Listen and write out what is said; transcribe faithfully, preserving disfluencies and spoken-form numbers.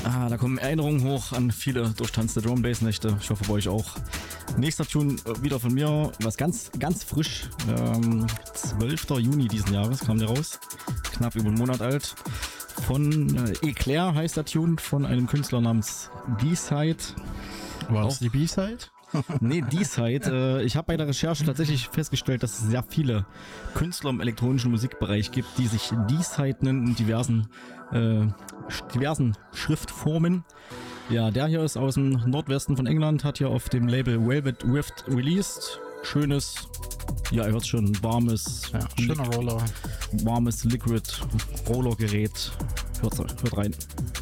Ah, da kommen Erinnerungen hoch an viele durchtanzte Drum Bass Nächte. Ich hoffe bei euch auch. Nächster Tune äh, wieder von mir, was ganz, ganz frisch. Ähm, zwölfter Juni diesen Jahres kam der raus. Knapp über einen Monat alt. Von äh, Eclair heißt der Tune, von einem Künstler namens D-Side. War das die B-Side? Nee, D-Side. Äh, ich habe bei der Recherche tatsächlich festgestellt, dass es sehr viele Künstler im elektronischen Musikbereich gibt, die sich D-Side nennen in diversen, äh, diversen Schriftformen. Ja, der hier ist aus dem Nordwesten von England, hat hier auf dem Label Velvet Rift released. Schönes, ja, ihr hört schon, warmes, ja, schöner Roller. warmes Liquid Rollergerät. Hört, hört rein.